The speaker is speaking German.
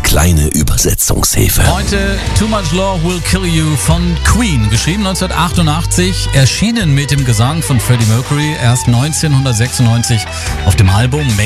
kleine Übersetzungshilfe. Heute Too Much Love Will Kill You von Queen, geschrieben 1988, erschienen mit dem Gesang von Freddie Mercury erst 1996 auf dem Album